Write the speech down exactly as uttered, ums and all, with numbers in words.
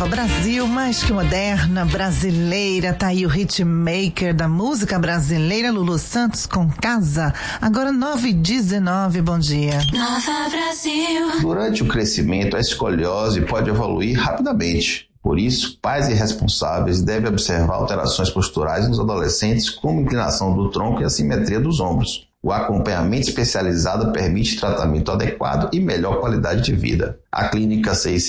Nova Brasil, mais que moderna, brasileira, tá aí o hitmaker da música brasileira, Lulu Santos com Casa. Agora nove e dezenove, bom dia. Nova Brasil. Durante o crescimento, a escoliose pode evoluir rapidamente. Por isso, pais irresponsáveis devem observar alterações posturais nos adolescentes, como inclinação do tronco e assimetria dos ombros. O acompanhamento especializado permite tratamento adequado e melhor qualidade de vida. A Clínica C I